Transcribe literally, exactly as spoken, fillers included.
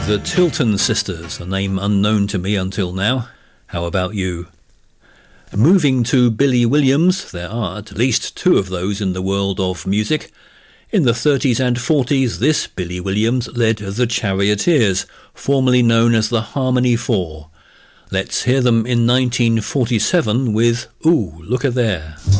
The Tilton Sisters, a name unknown to me until now. How about you? Moving to Billy Williams, there are at least two of those in the world of music. In the thirties and forties, this Billy Williams led the Charioteers, formerly known as the Harmony Four. Let's hear them in nineteen forty-seven with Ooh, Look at There.